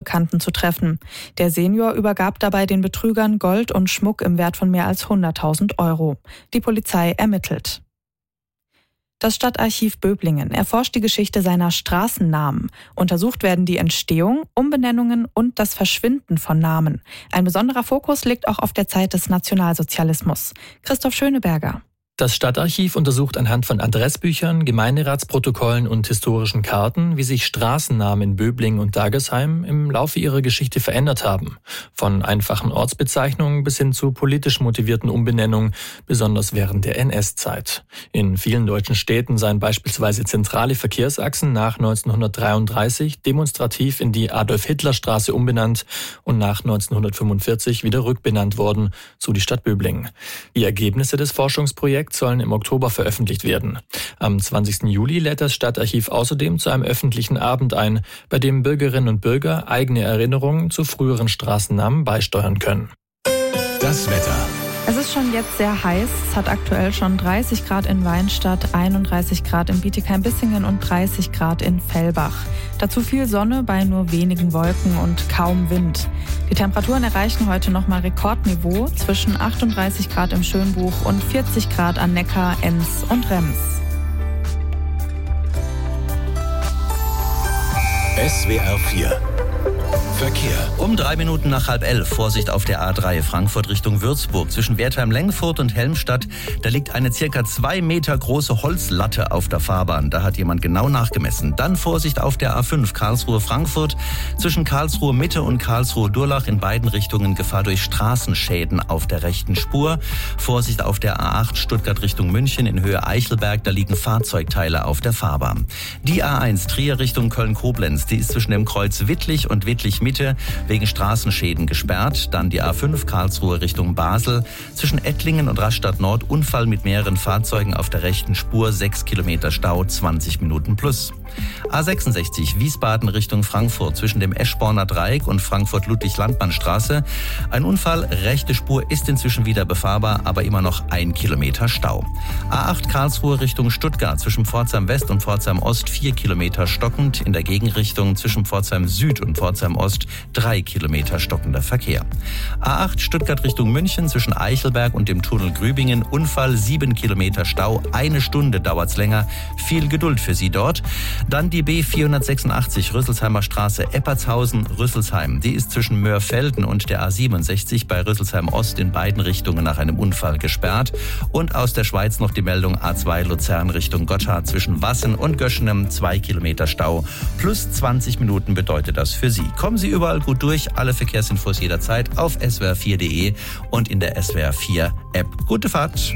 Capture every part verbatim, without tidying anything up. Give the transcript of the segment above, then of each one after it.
Unbekannten zu treffen. Der Senior übergab dabei den Betrügern Gold und Schmuck im Wert von mehr als hunderttausend Euro. Die Polizei ermittelt. Das Stadtarchiv Böblingen erforscht die Geschichte seiner Straßennamen. Untersucht werden die Entstehung, Umbenennungen und das Verschwinden von Namen. Ein besonderer Fokus liegt auch auf der Zeit des Nationalsozialismus. Christoph Schöneberger. Das Stadtarchiv untersucht anhand von Adressbüchern, Gemeinderatsprotokollen und historischen Karten, wie sich Straßennamen in Böblingen und Dagesheim im Laufe ihrer Geschichte verändert haben. Von einfachen Ortsbezeichnungen bis hin zu politisch motivierten Umbenennungen, besonders während der N S-Zeit. In vielen deutschen Städten seien beispielsweise zentrale Verkehrsachsen nach neunzehnhundertdreiunddreißig demonstrativ in die Adolf-Hitler-Straße umbenannt und nach neunzehnhundertfünfundvierzig wieder rückbenannt worden, so die Stadt Böblingen. Die Ergebnisse des Forschungsprojekts sollen im Oktober veröffentlicht werden. Am zwanzigsten Juli lädt das Stadtarchiv außerdem zu einem öffentlichen Abend ein, bei dem Bürgerinnen und Bürger eigene Erinnerungen zu früheren Straßennamen beisteuern können. Das Wetter. Es ist schon jetzt sehr heiß. Es hat aktuell schon dreißig Grad in Weinstadt, einunddreißig Grad in Bietigheim-Bissingen und dreißig Grad in Fellbach. Dazu viel Sonne bei nur wenigen Wolken und kaum Wind. Die Temperaturen erreichen heute nochmal Rekordniveau zwischen achtunddreißig Grad im Schönbuch und vierzig Grad an Neckar, Enns und Rems. S W R vier Verkehr. Um drei Minuten nach halb elf. Vorsicht auf der A drei Frankfurt Richtung Würzburg. Zwischen Wertheim-Lengfurt und Helmstadt. Da liegt eine circa zwei Meter große Holzlatte auf der Fahrbahn. Da hat jemand genau nachgemessen. Dann Vorsicht auf der A fünf Karlsruhe-Frankfurt. Zwischen Karlsruhe-Mitte und Karlsruhe-Durlach in beiden Richtungen Gefahr durch Straßenschäden auf der rechten Spur. Vorsicht auf der A acht Stuttgart Richtung München in Höhe Eichelberg. Da liegen Fahrzeugteile auf der Fahrbahn. Die A eins Trier Richtung Köln-Koblenz. Die ist zwischen dem Kreuz Wittlich und Wittlich-Mitte wegen Straßenschäden gesperrt. Dann die A fünf Karlsruhe Richtung Basel. Zwischen Ettlingen und Rastatt Nord Unfall mit mehreren Fahrzeugen auf der rechten Spur. sechs Kilometer Stau, zwanzig Minuten plus. A sechsundsechzig Wiesbaden Richtung Frankfurt zwischen dem Eschborner Dreieck und Frankfurt-Ludwig-Landmann-Straße. Ein Unfall, rechte Spur ist inzwischen wieder befahrbar, aber immer noch ein Kilometer Stau. A acht Karlsruhe Richtung Stuttgart zwischen Pforzheim West und Pforzheim Ost vier Kilometer stockend. In der Gegenrichtung zwischen Pforzheim Süd und Pforzheim Ost drei Kilometer stockender Verkehr. A acht Stuttgart Richtung München zwischen Eichelberg und dem Tunnel Grübingen. Unfall, sieben Kilometer Stau. Eine Stunde dauert's länger. Viel Geduld für Sie dort. Dann die B vierhundertsechsundachtzig Rüsselsheimer Straße Eppertshausen-Rüsselsheim. Die ist zwischen Mörfelden und der A siebenundsechzig bei Rüsselsheim Ost in beiden Richtungen nach einem Unfall gesperrt. Und aus der Schweiz noch die Meldung A zwei Luzern Richtung Gotthard zwischen Wassen und Göschenem. Zwei Kilometer Stau. Plus zwanzig Minuten bedeutet das für Sie. Kommen Sie überall gut durch. Alle Verkehrsinfos jederzeit auf s w r vier punkt d e und in der S W R vier App. Gute Fahrt.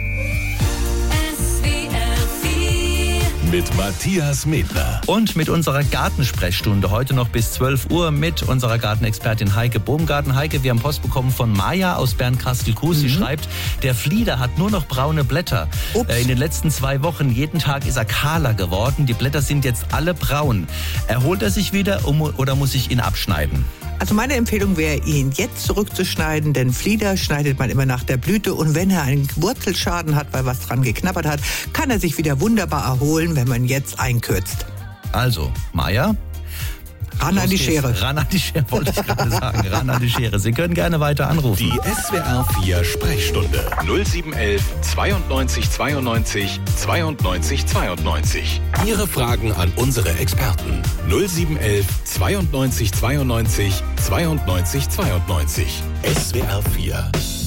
Mit Matthias Medler. Und mit unserer Gartensprechstunde heute noch bis zwölf Uhr mit unserer Gartenexpertin Heike Bohmgarten. Heike, wir haben Post bekommen von Maja aus Bernkastel-Kues. Sie mhm. schreibt, der Flieder hat nur noch braune Blätter. Ups. In den letzten zwei Wochen, jeden Tag ist er kahler geworden. Die Blätter sind jetzt alle braun. Erholt er sich wieder oder muss ich ihn abschneiden? Also meine Empfehlung wäre, ihn jetzt zurückzuschneiden, denn Flieder schneidet man immer nach der Blüte und wenn er einen Wurzelschaden hat, weil was dran geknabbert hat, kann er sich wieder wunderbar erholen, wenn man jetzt einkürzt. Also, Maja? Ran an die Schere. Ran an die Schere, wollte ich gerade sagen. Ran an die Schere. Sie können gerne weiter anrufen. Die S W R vier Sprechstunde. null sieben eins eins zweiundneunzig zweiundneunzig zweiundneunzig zweiundneunzig. Ihre Fragen an unsere Experten. null sieben eins eins zweiundneunzig zweiundneunzig zweiundneunzig zweiundneunzig. S W R vier.